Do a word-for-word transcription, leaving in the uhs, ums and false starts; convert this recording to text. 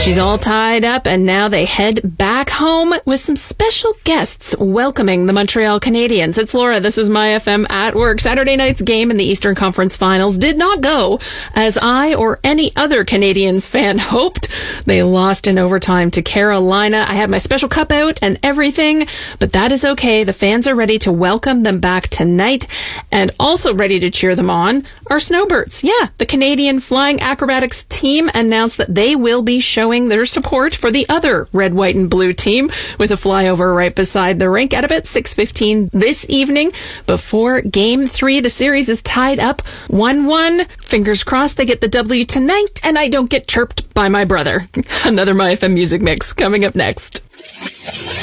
She's all tied up, and now they head back home with some special guests welcoming the Montreal Canadiens. It's Laura. This is My F M at Work. Saturday night's game in the Eastern Conference Finals did not go as I or any other Canadiens fan hoped. They lost in overtime to Carolina. I had my special cup out and everything, but that is okay. The fans are ready to welcome them back tonight, and also ready to cheer them on are Snowbirds. Yeah, the Canadian Flying Acrobatics team announced that they will be showing their support for the other red, white, and blue team with a flyover right beside the rink at about six fifteen this evening before Game three. The series is tied up one one. Fingers crossed they get the W tonight and I don't get chirped by my brother. Another My F M music mix coming up next.